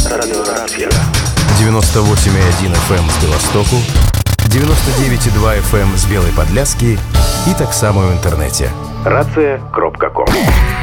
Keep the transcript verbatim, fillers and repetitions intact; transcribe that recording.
Радиография. девяносто восемь и один эф эм з Белостоку, девяносто девять и два эф эм з Белой Подляски и так само в интернете. рация точка ком.